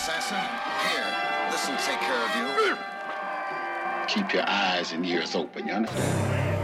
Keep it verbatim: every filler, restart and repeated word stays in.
assassin. Here, this'll take care of you. Keep your eyes and ears open, you understand?